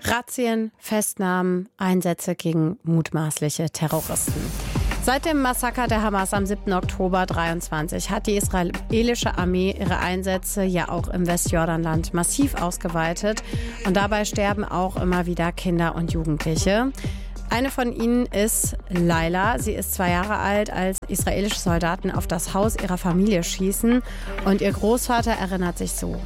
Razzien, Festnahmen, Einsätze gegen mutmaßliche Terroristen. Seit dem Massaker der Hamas am 7. Oktober 2023 hat die israelische Armee ihre Einsätze ja auch im Westjordanland massiv ausgeweitet. Und dabei sterben auch immer wieder Kinder und Jugendliche. Eine von ihnen ist Laila. Sie ist 2 Jahre alt, als israelische Soldaten auf das Haus ihrer Familie schießen. Und ihr Großvater erinnert sich so.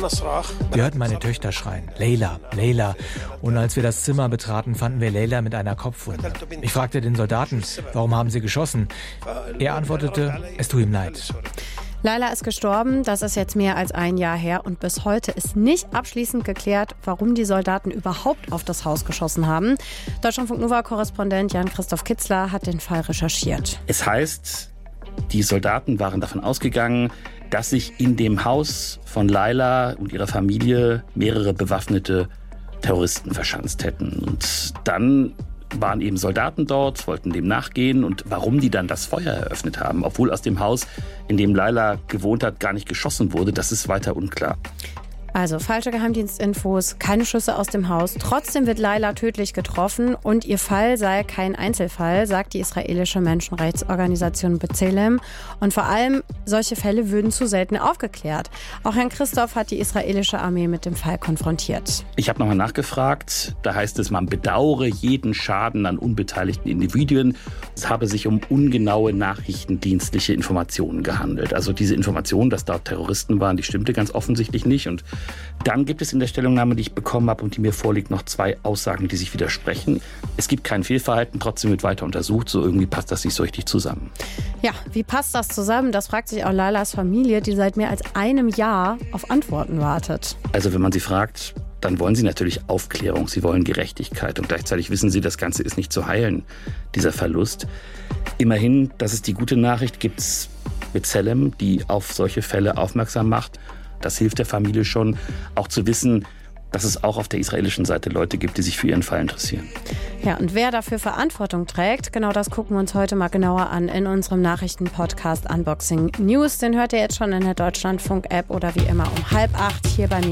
Wir hörten meine Töchter schreien, Leila, Leila. Und als wir das Zimmer betraten, fanden wir Leila mit einer Kopfwunde. Ich fragte den Soldaten, warum haben sie geschossen? Er antwortete, es tut ihm leid. Laila ist gestorben, das ist jetzt mehr als 1 Jahr her und bis heute ist nicht abschließend geklärt, warum die Soldaten überhaupt auf das Haus geschossen haben. Deutschlandfunk Nova-Korrespondent Jan-Christoph Kitzler hat den Fall recherchiert. Es heißt, die Soldaten waren davon ausgegangen, dass sich in dem Haus von Laila und ihrer Familie mehrere bewaffnete Terroristen verschanzt hätten. Und dann waren eben Soldaten dort, wollten dem nachgehen und warum die dann das Feuer eröffnet haben, obwohl aus dem Haus, in dem Laila gewohnt hat, gar nicht geschossen wurde, das ist weiter unklar. Also falsche Geheimdienstinfos, keine Schüsse aus dem Haus. Trotzdem wird Laila tödlich getroffen und ihr Fall sei kein Einzelfall, sagt die israelische Menschenrechtsorganisation B'Tselem. Und vor allem, solche Fälle würden zu selten aufgeklärt. Auch Herrn Christoph hat die israelische Armee mit dem Fall konfrontiert. Ich habe nochmal nachgefragt. Da heißt es, man bedauere jeden Schaden an unbeteiligten Individuen. Es habe sich um ungenaue nachrichtendienstliche Informationen gehandelt. Also diese Information, dass dort Terroristen waren, die stimmte ganz offensichtlich nicht. Und dann gibt es in der Stellungnahme, die ich bekommen habe und die mir vorliegt, noch 2 Aussagen, die sich widersprechen. Es gibt kein Fehlverhalten, trotzdem wird weiter untersucht. So irgendwie passt das nicht so richtig zusammen. Ja, wie passt das zusammen? Das fragt sich auch Lailas Familie, die seit mehr als 1 Jahr auf Antworten wartet. Also wenn man sie fragt, dann wollen sie natürlich Aufklärung, sie wollen Gerechtigkeit. Und gleichzeitig wissen sie, das Ganze ist nicht zu heilen, dieser Verlust. Immerhin, das ist die gute Nachricht, gibt es B'Tselem, die auf solche Fälle aufmerksam macht. Das hilft der Familie schon, auch zu wissen, dass es auch auf der israelischen Seite Leute gibt, die sich für ihren Fall interessieren. Ja, und wer dafür Verantwortung trägt, genau das gucken wir uns heute mal genauer an in unserem Nachrichtenpodcast Unboxing News. Den hört ihr jetzt schon in der Deutschlandfunk-App oder wie immer um 7:30 hier bei mir